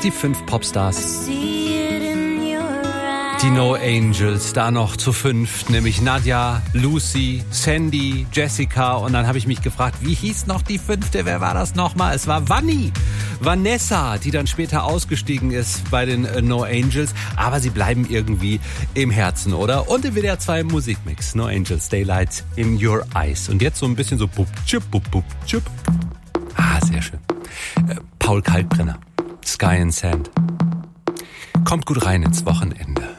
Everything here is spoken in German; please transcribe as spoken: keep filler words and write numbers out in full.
Die fünf Popstars. Die No Angels, da noch zu fünf, nämlich Nadja, Lucy, Sandy, Jessica und dann habe ich mich gefragt, wie hieß noch die fünfte, wer war das nochmal? Es war Vanni, Vanessa, die dann später ausgestiegen ist bei den äh, No Angels, aber sie bleiben irgendwie im Herzen, oder? Und im W D R zwei Musikmix, No Angels, Daylight in Your Eyes und jetzt so ein bisschen so bup, tschüp, bup, bup, tschüp. Ah, sehr schön. Äh, Paul Kalkbrenner, Sky and Sand. Kommt gut rein ins Wochenende.